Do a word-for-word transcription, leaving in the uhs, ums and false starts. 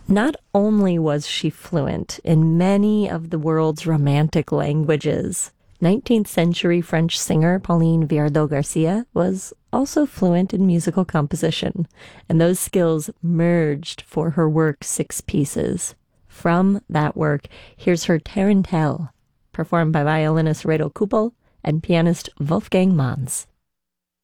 Not only was she fluent in many of the world's romantic languages, nineteenth century French singer Pauline Viardot Garcia was also fluent in musical composition, and those skills merged for her work Six Pieces. From that work, here's her Tarantelle, performed by violinist Reto Kuppel and pianist Wolfgang Manz.